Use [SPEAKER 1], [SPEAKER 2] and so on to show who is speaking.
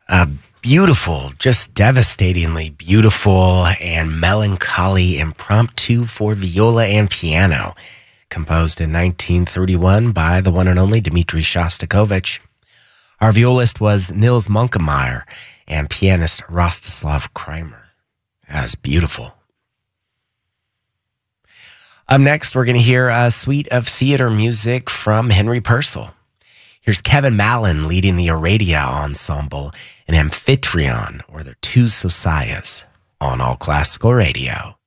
[SPEAKER 1] A beautiful, just devastatingly beautiful and melancholy impromptu for viola and piano, composed in 1931 by the one and only Dmitri Shostakovich. Our violist was Nils Munkemeyer and pianist Rostislav Kramer. That was beautiful. Up next, we're going to hear a suite of theater music from Henry Purcell. Here's Kevin Mallon leading the Aradia Ensemble in Amphitryon, or the Two Sosias, on All Classical Radio.